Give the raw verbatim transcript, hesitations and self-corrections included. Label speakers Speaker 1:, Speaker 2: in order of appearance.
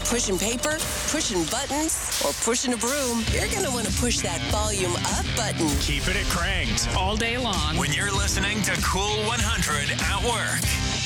Speaker 1: pushing paper, pushing buttons, or pushing a broom, you're going to want to push that volume up button.
Speaker 2: Keep it cranked all day long
Speaker 3: when you're listening to Cool one hundred at work.